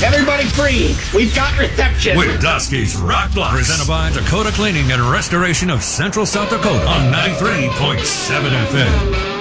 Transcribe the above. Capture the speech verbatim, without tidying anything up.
Everybody free. We've got reception. With Dusky's Rock Blocks. Presented by Dakota Cleaning and Restoration of Central South Dakota on ninety-three point seven F M.